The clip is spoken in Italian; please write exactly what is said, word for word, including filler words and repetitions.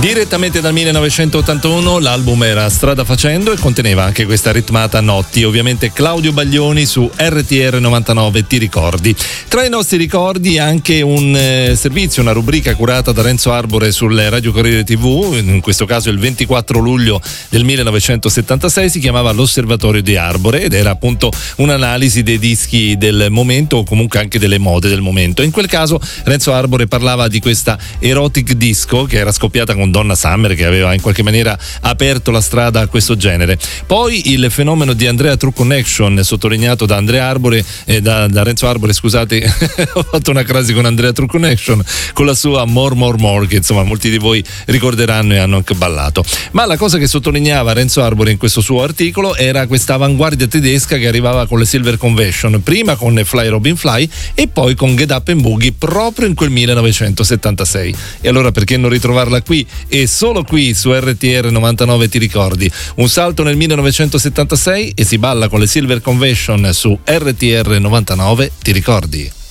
Direttamente dal millenovecentottantuno l'album era Strada Facendo e conteneva anche questa ritmata Notti, ovviamente Claudio Baglioni su R T R novantanove Ti ricordi. Tra i nostri ricordi anche un eh, servizio, una rubrica curata da Renzo Arbore sul Radio Corriere tivù, in questo caso il ventiquattro luglio del millenovecentosettantasei, si chiamava L'Osservatorio di Arbore ed era appunto un'analisi dei dischi del momento o comunque anche delle mode del momento. In quel caso Renzo Arbore parlava di questa erotic disco che era scoppiata con Donna Summer, che aveva in qualche maniera aperto la strada a questo genere. Poi il fenomeno di Andrea True Connection, sottolineato da Andrea Arbore, eh, da, da Renzo Arbore, scusate, ho fatto una crasi con Andrea True Connection, con la sua More More More, che insomma molti di voi ricorderanno e hanno anche ballato. Ma la cosa che sottolineava Renzo Arbore in questo suo articolo era questa avanguardia tedesca che arrivava con le Silver Convention, prima con Fly Robin Fly e poi con Get Up and Boogie proprio in quel millenovecentosettantasei. E allora perché non ritrovarla qui e solo qui su R T R novantanove Ti ricordi? Un salto nel millenovecentosettantasei e si balla con le Silver Convention su R T R novantanove Ti ricordi?